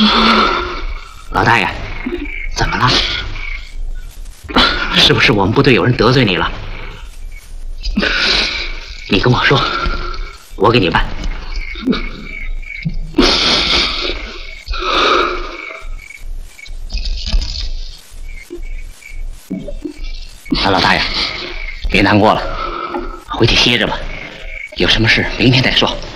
老大爷，怎么了？是不是我们部队有人得罪你了？你跟我说，我给你办。老大爷，别难过了，回去歇着吧。有什么事明天再说。